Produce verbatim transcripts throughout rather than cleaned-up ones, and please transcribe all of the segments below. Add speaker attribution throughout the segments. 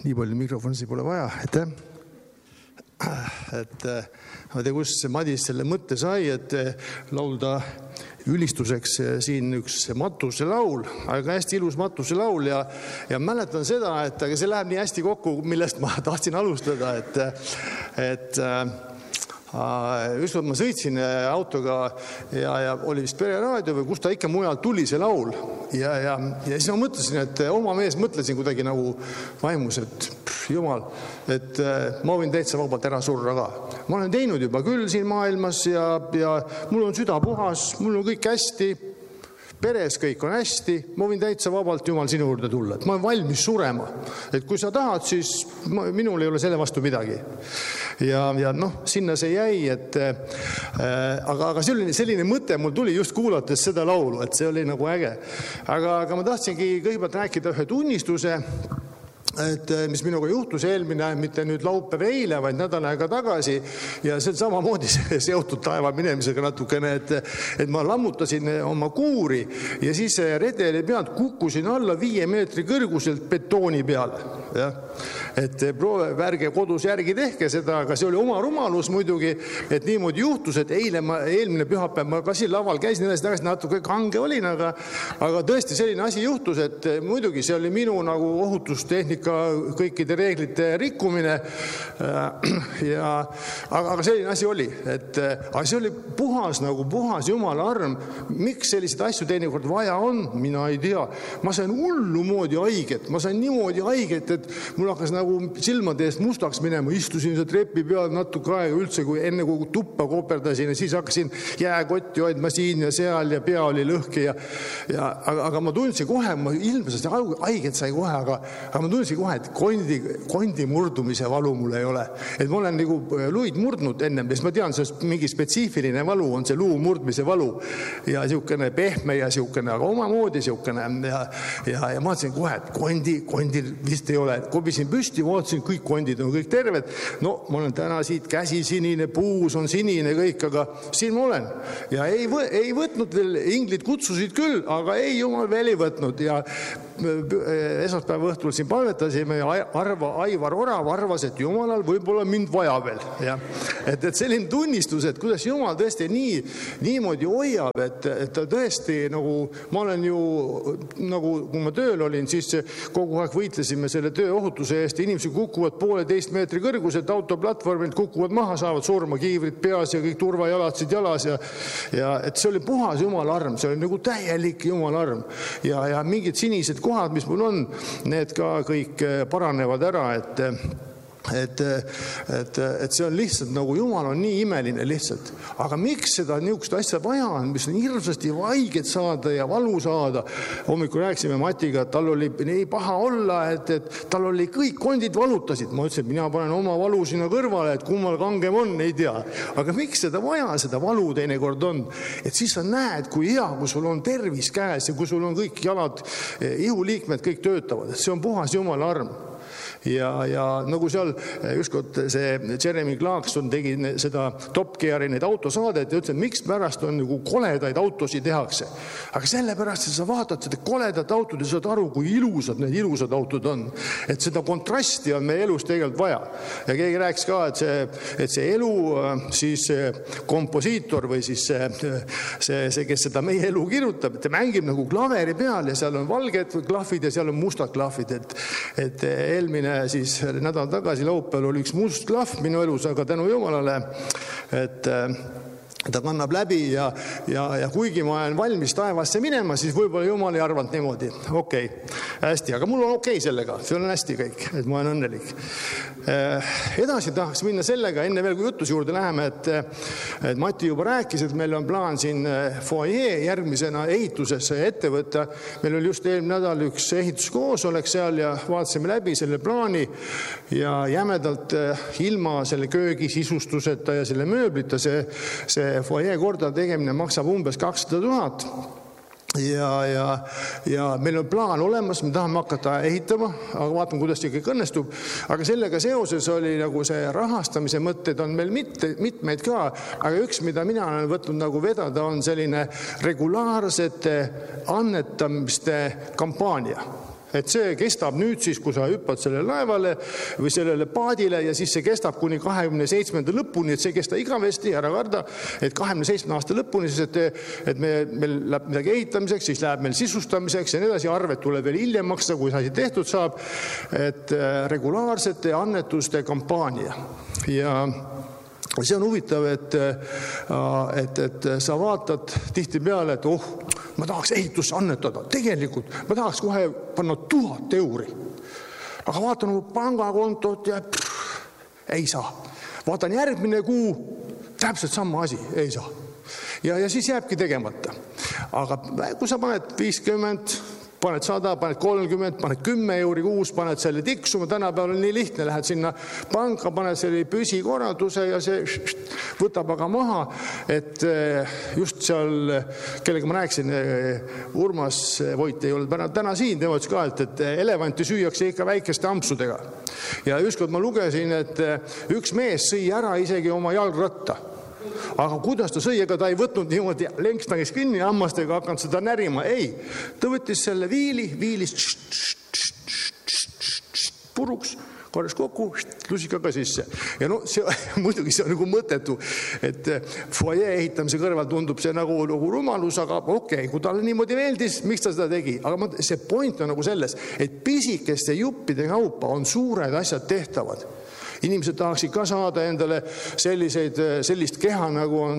Speaker 1: nii palju mikrofonisi pole vaja, aitäh. Et ma tea, kus Madis selle mõtte sai, et laulda ülistuseks siin üks matuse laul, aga hästi ilus matuse laul ja, ja mäletan seda, et aga see läheb nii hästi kokku, millest ma tahtsin alustada, et, et ükskord ma sõitsin autoga ja, ja oli vist pereraadio või kus ta ikka mujal tuli see laul ja, ja, ja siis ma mõtlesin, et oma mees mõtlesin kuidagi nagu vaimus, et pff, jumal, et ma võin täitsa vabalt ära surra ka. Ma olen teinud juba küll siin maailmas ja, ja mul on süda puhas, mul on kõik hästi, peres kõik on hästi, ma võin täitsa vabalt Jumal sinu juurde tulla, et ma olen valmis surema. Et kui sa tahad, siis ma, minul ei ole selle vastu midagi. Ja, ja noh, sinna see jäi, et äh, aga, aga selline, selline mõte mul tuli just kuulates seda laulu, et see oli nagu äge. Aga, aga ma tahtsingi kõigepealt rääkida ühe tunnistuse, et mis minuga juhtus eelmine, mitte nüüd laupäev eile, vaid nädal aega tagasi ja see on samamoodi seotud taeva minemisega natukene, et, et ma lammutasin oma kuuri ja siis redeli pealt kukkusin alla viie meetri kõrguselt betooni peale. Ja? Et proove, värge kodus järgi tehke seda, aga see oli oma rumalus muidugi, et niimoodi juhtus, et eile ma, eelmine pühapäev ma ka siin laval käisin edasi tagasi, natuke kange olin, aga, aga tõesti selline asi juhtus, et muidugi see oli minu nagu ohutustehnika kõikide reeglite rikkumine ja, aga, aga selline asi oli, et aga see oli puhas nagu puhas Jumala arm. Miks sellised asju teinekord vaja on? Mina ei tea. Ma sain hullu moodi haiget, ma sain niimoodi haiget, et mul hakkas nagu silmade eest mustaks minema, istusin see trepi peal natuke aega üldse, kui enne kui tuppa koperdasin ja siis hakkasin jääkotti hoidma siin ja seal ja pea oli lõhki ja, ja aga, aga ma tundsin kohe, ma ilmselt haiget sai kohe, aga, aga ma tundsin kohe, et kondi, kondi murdumise valu mul ei ole. Et ma olen nagu luid murdnud ennem, siis ma tean, see on mingi spetsiifiline valu, on see luu murdmise valu ja siukene pehme ja siukene, aga omamoodi siukene ja, ja, ja ma mõtlesin kohe, et kondi, kondi vist ei ole. Kobisin püsti, vaatasin, kõik kondid on kõik terved. No, ma olen täna siit käsi sinine, puus on sinine kõik, aga siin ma olen. Ja ei, võ, ei võtnud veel, inglid kutsusid küll, aga ei, Jumal veel ei võtnud ja esmaspäeva õhtul siin palvetasime ja arva, Aivar Orav arvas, et Jumalal võib-olla mind vaja veel. Ja. Et, et selline tunnistus, et kuidas Jumal tõesti nii, niimoodi hoiab, et, et ta tõesti nagu, ma olen ju nagu, kui ma tööl olin, siis kogu aeg võitlesime selle tööohutuse eest, inimesed kukuvad pooleteist meetri kõrguselt autoplatvormilt, kukuvad maha, saavad surma, kiivrid peas ja kõik turvajalatsid jalas ja, ja et see oli puhas Jumala arm, see oli nagu täielik Jumala arm ja, ja mingid sinised kohad, mis mul on, need ka kõik paranevad ära, et Et, et, et see on lihtsalt nagu Jumal on nii imeline lihtsalt. Aga miks seda niisugust asja vaja on, mis on hirmsasti vaiget saada ja valu saada? Hommikul rääkisime Matiga, et tal oli nii paha olla, et, et tal oli kõik kondid valutasid. Ma ütlesin, et mina panen oma valu sinna kõrvale, et kummal kangem on, ei tea. Aga miks seda vaja, seda valu teinekord on? Et siis sa näed, kui hea, kui sul on tervis käes ja kui sul on kõik jalad, ihuliikmed kõik töötavad. See on puhas Jumala arm. Ja, ja nagu seal ükskord see Jeremy Clarkson tegi seda Top Geari neid autosaadet ja ütles, et miks pärast on nagu koledaid autosid tehakse. Aga sellepärast, et sa vaatad seda koledat autod ja saad aru, kui ilusad need ilusad autod on. Et seda kontrasti on meie elus tegelikult vaja. Ja keegi rääkis ka, et see, et see elu siis komposiitor või siis see, see, see, kes seda meie elu kirjutab, et ta mängib nagu klaveri peal ja seal on valged klahvid ja seal on mustad klahvid. Et, et eelmine siis nädal tagasi laupäeval oli üks must klahv minu elus, aga tänu Jumalale, et ta kannab läbi ja, ja, ja kuigi ma olen valmis taevasse minema, siis võib-olla Jumal ei arvanud niimoodi. Okei, okay, hästi, aga mul on okei okay sellega, see on hästi kõik, et ma olen õnnelik. Edasi tahaks minna sellega, enne veel kui jutus juurde läheme, et, et Mati juba rääkis, et meil on plaan siin foajee järgmisena ehitusesse ette võtta. Meil oli just eelmine nädal üks ehituskoosolek seal ja vaatasime läbi selle plaani ja jämedalt ilma selle köögi sisustuseta ja selle mööblita see, see foajee korda tegemine maksab umbes kakssada tuhat. Ja, ja, ja meil on plaan olemas, me tahame hakata ehitama, aga vaatame, kuidas see kõik õnnestub. Aga sellega seoses oli nagu see rahastamise mõtted on meil mitte, mitmeid ka, aga üks, mida mina olen võtnud nagu vedada, on selline regulaarsete annetamiste kampaania. et see kestab nüüd siis, kui sa hüppad sellele laevale või sellele paadile ja siis see kestab kuni kahekümne seitsmenda lõpuni, et see kesta igavesti, ära karda, et kahekümne seitsmenda aasta lõpuni, siis et, et me, meil läheb midagi ehitamiseks, siis läheb meil sisustamiseks ja nii edasi, arved tuleb veel hiljem maksta, kui see asi tehtud saab, et regulaarsete annetuste kampaania. Ja see on huvitav, et, et, et sa vaatad tihti peale, et oh, ma tahaks ehitusse annetada. Tegelikult ma tahaks kohe panna tuhat euri. Aga vaatan mu pangakontot ja pff, ei saa. Vaatan järgmine kuu, täpselt sama asi, ei saa. Ja, ja siis jääbki tegemata. Aga kui sa paned viiskümmend, paned sada, paned kolmkümmend, paned kümme euri kuus, paned selle tiksuma, tänapäeval on nii lihtne, lähed sinna panka, paned selle püsikorralduse ja see võtab aga maha, et just seal, kellega ma rääkisin, Urmas Voit ei olnud täna siin, tema ütles ka, et, et elevanti süüakse ikka väikeste ampsudega. Ja ükskord ma lugesin, et üks mees sõi ära isegi oma jalgratta. Aga kuidas ta sõi, ega ta ei võtnud niimoodi lenksnagis kinni hammastega, hakanud seda närima. Ei, ta võttis selle viili, viilis puruks, korjas kokku, lusikaga sisse. Ja no see, muidugi see on nagu mõttetu, et foyer ehitamise kõrval tundub see nagu, nagu rumalus, aga okei, kui talle niimoodi meeldis, miks ta seda tegi? Aga see point on nagu selles, et pisikeste juppide kaupa on suured asjad tehtavad. Inimesed tahaksid ka saada endale selliseid, sellist keha, nagu on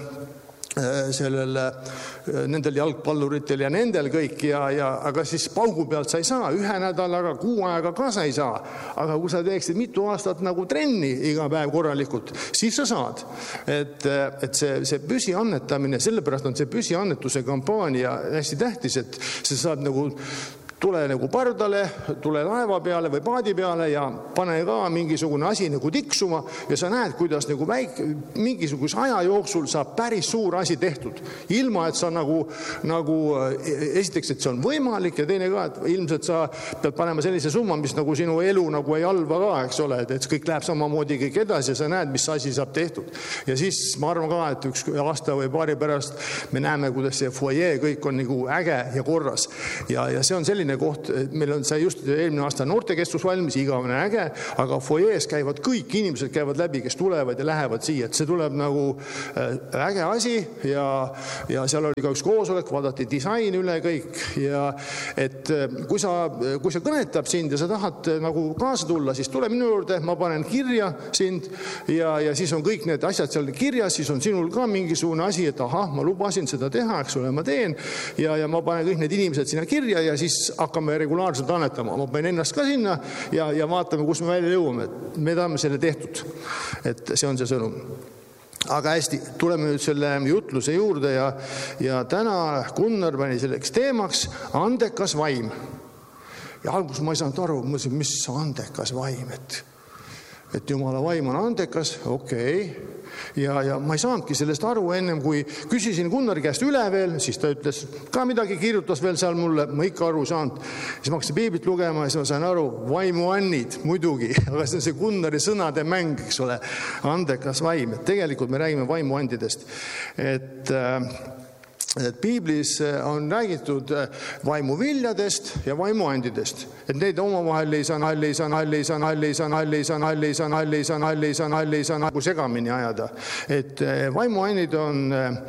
Speaker 1: sellel, nendel jalgpalluritel ja nendel kõik, ja, ja, aga siis paugu pealt sa ei saa, ühe nädalaga, kuu ajaga ka sa ei saa. Aga kui sa teeksid mitu aastat nagu trenni iga päev korralikult, siis sa saad. Et, et see, see püsiannetamine, sellepärast on see püsiannetuse kampaania hästi tähtis, et see saab nagu tule nagu pardale, tule laeva peale või paadi peale ja pane ka mingisugune asi nagu tiksuma ja sa näed, kuidas nagu väik, mingisuguse aja jooksul saab päris suur asi tehtud. Ilma, et sa nagu, nagu esiteks, et see on võimalik ja teine ka, et ilmselt sa pead panema sellise summa, mis nagu sinu elu nagu ei halva ka, eks ole, et kõik läheb samamoodi kõik edasi ja sa näed, mis asi saab tehtud. Ja siis ma arvan ka, et üks aasta või paari pärast me näeme, kuidas see foyer kõik on nagu äge ja korras. Ja, ja see on selline koht, meil on see just eelmine aasta noortekeskus valmis, igavene äge, aga foyees käivad kõik inimesed käivad läbi, kes tulevad ja lähevad siia, et see tuleb nagu äge asi ja, ja seal oli ka üks koosolek, vaadati disain üle kõik ja et kui sa, kui sa kõnetab sind ja sa tahad nagu kaasa tulla, siis tule minu juurde, ma panen kirja sind ja, ja siis on kõik need asjad seal kirjas, siis on sinul ka mingisugune asi, et ahah, ma lubasin seda teha, eks ole, ma teen ja, ja ma panen kõik need inimesed sinna kirja ja siis hakkame regulaarselt annetama. Ma panen ennast ka sinna ja, ja vaatame, kus me välja jõuame. Me tahame selle tehtud. Et see on see sõnum. Aga hästi, tuleme nüüd selle jutluse juurde ja, ja täna Gunnar pani selleks teemaks andekas vaim. Ja algus ma ei saanud aru, mõtlesin, mis andekas vaim, et, et Jumala vaim on andekas, okei. Okay. Ja, ja ma ei saanudki sellest aru ennem, kui küsisin Gunnari käest üle veel, siis ta ütles ka midagi, kirjutas veel seal mulle, ma ikka aru saanud. Siis ma hakkasin piiblit lugema ja siis ma sain aru, vaimuannid muidugi, aga see on see Gunnari sõnade mäng, eks ole, andekas vaim. Et tegelikult me räägime vaimuandidest, et et piiblis on räägitud vaimuviljadest ja vaimuandidest. Et neid omavahel ei saa, halli, saa, halli, saa, halli, saa, halli, saa, halli, saa, halli, saa, halli, saa, halli, saa, nagu segamini ajada. Et vaimuandid on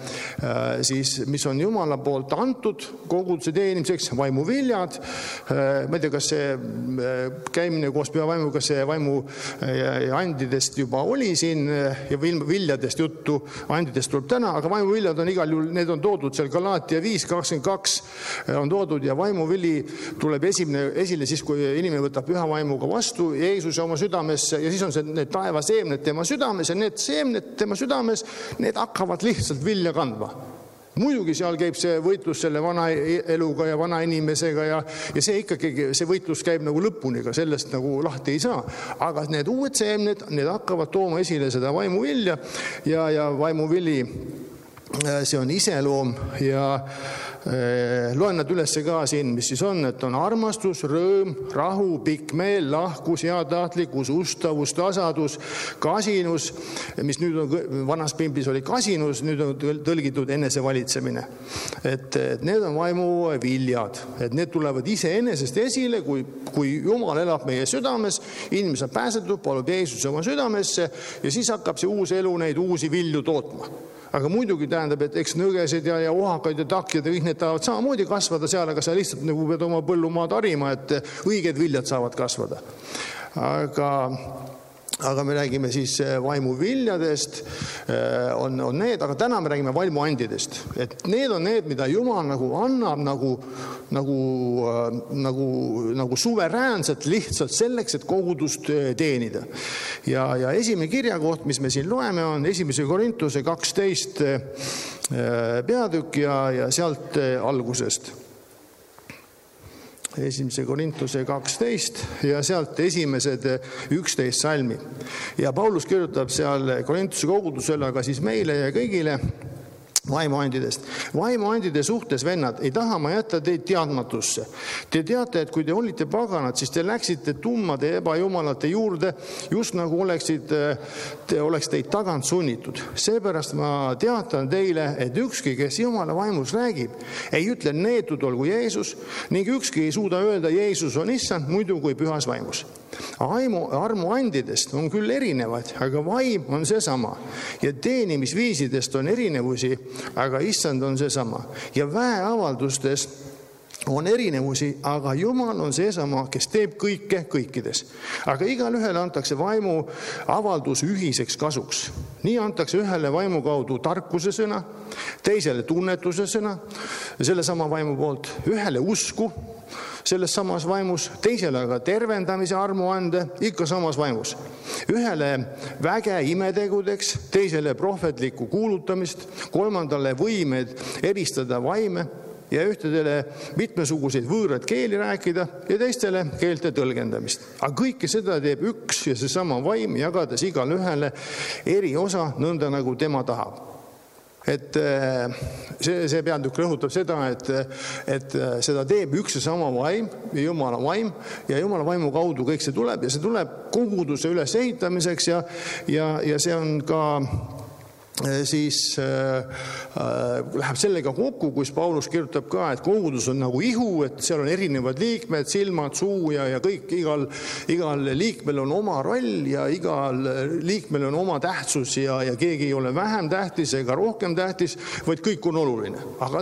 Speaker 1: siis, mis on Jumala poolt antud koguduse teenimiseks, vaimuviljad. Ma ei tea, kas see käimine koos püha vaimuga, see vaimu andidest juba oli siin ja viljadest juttu, andidest tuleb täna, aga vaimuviljad on igal juhul, need on toodud seal Galaatia viis kakskümmend kaks on toodud ja vaimuvili tuleb esimene, esile siis, kui inimene võtab püha vaimuga vastu Jeesuse oma südamesse ja siis on see need taevaseemned tema südames ja need seemned tema südames, need hakkavad lihtsalt vilja kandma. Muidugi seal käib see võitlus selle vana eluga ja vana inimesega ja, ja see ikkagi, see võitlus käib nagu lõpuni, ka sellest nagu lahti ei saa. Aga need uued seemned, need hakkavad tooma esile seda vaimuvilja ja, ja vaimuvili see on iseloom ja loen nad üles ka siin, mis siis on, et on armastus, rõõm, rahu, pikk meel, lahkus, heatahtlikkus, ustavus, tasadus, kasinus, mis nüüd on, vanas pimblis oli kasinus, nüüd on tõlgitud enesevalitsemine. Et, et need on vaimu viljad, et need tulevad iseenesest esile, kui, kui Jumal elab meie südames, inimene saab pääsetud, palub Jeesus oma südamesse ja siis hakkab see uus elu neid uusi vilju tootma. Aga muidugi tähendab, et eks nõgesed ja, ja ohakaid ja takjad ja kõik need tahavad samamoodi kasvada seal, aga sa lihtsalt nagu pead oma põllumaad harima, et õiged viljad saavad kasvada. Aga, aga me räägime siis vaimu viljadest, on, on need, aga täna me räägime vaimu andidest. Et need on need, mida Jumal nagu annab nagu, nagu, nagu, nagu suveräänselt lihtsalt selleks, et kogudust teenida. Ja, ja esimene kirjakoht, mis me siin loeme, on esimese Korintuse kaksteist peatükk ja, ja sealt algusest. Esimese Korintuse kaksteist ja sealt esimesed üksteist salmi. Ja Paulus kirjutab seal Korintuse kogudusele, aga siis meile ja kõigile vaimuandidest. Vaimuandide suhtes, vennad, ei taha ma jätta teid teadmatusse. Te teate, et kui te olite paganad, siis te läksite tummade ebajumalate juurde, just nagu oleksid, te oleks teid tagant sunnitud. Seepärast ma teatan teile, et ükski, kes Jumala vaimus räägib, ei ütle neetud olgu Jeesus, ning ükski ei suuda öelda Jeesus on issand, muidu kui pühas vaimus. Aimu, armu andidest on küll erinevad, aga vaim on seesama. Ja teenimisviisidest on erinevusi, aga issand on seesama. Ja väeavaldustes on erinevusi, aga Jumal on seesama, kes teeb kõike kõikides. Aga igal ühele antakse vaimu avaldus ühiseks kasuks. Nii antakse ühele vaimu kaudu tarkuse sõna, teisele tunnetuse sõna, selle sama vaimu poolt, ühele usku, selles samas vaimus, teisele aga tervendamise armuande, ikka samas vaimus. Ühele väge imetegudeks, teisele prohvetlikku kuulutamist, kolmandale võimed eristada vaime ja ühtedele mitmesuguseid võõrad keeli rääkida ja teistele keelte tõlgendamist. Aga kõike seda teeb üks ja seesama vaim, jagades igal ühele eri osa nõnda nagu tema tahab. Et see, see peatükk rõhutab seda, et, et seda teeb üks ja sama vaim, Jumala vaim, ja Jumala vaimu kaudu kõik see tuleb ja see tuleb koguduse üles ehitamiseks ja, ja, ja see on ka siis äh, läheb sellega kokku, kus Paulus kirjutab ka, et kogudus on nagu ihu, et seal on erinevad liikmed, silmad, suu ja, ja kõik, igal, igal liikmel on oma roll ja igal liikmel on oma tähtsus ja, ja keegi ei ole vähem tähtis ega rohkem tähtis, vaid kõik on oluline. Aga